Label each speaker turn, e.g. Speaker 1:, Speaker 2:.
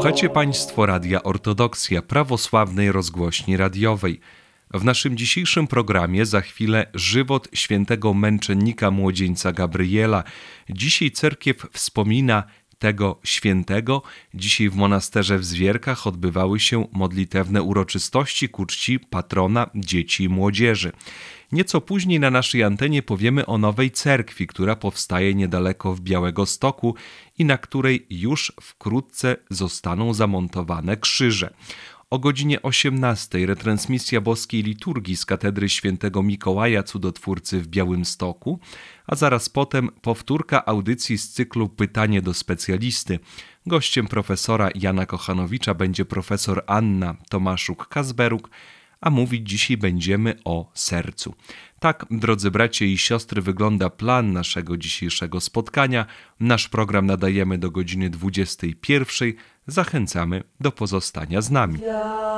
Speaker 1: Słuchacie Państwo Radia Ortodoksja, prawosławnej rozgłośni radiowej. W naszym dzisiejszym programie za chwilę żywot świętego męczennika młodzieńca Gabriela. Dzisiaj cerkiew wspomina tego świętego. Dzisiaj w monasterze w Zwierkach odbywały się modlitewne uroczystości ku czci patrona dzieci i młodzieży. Nieco później na naszej antenie powiemy o nowej cerkwi, która powstaje niedaleko w Białegostoku i na której już wkrótce zostaną zamontowane krzyże. O godzinie 18:00 retransmisja boskiej liturgii z katedry świętego Mikołaja Cudotwórcy w Białymstoku, a zaraz potem powtórka audycji z cyklu Pytanie do specjalisty. Gościem profesora Jana Kochanowicza będzie profesor Anna Tomaszuk-Kazberuk, a mówić dzisiaj będziemy o sercu. Tak, drodzy bracia i siostry, wygląda plan naszego dzisiejszego spotkania. Nasz program nadajemy do godziny 21:00. Zachęcamy do pozostania z nami.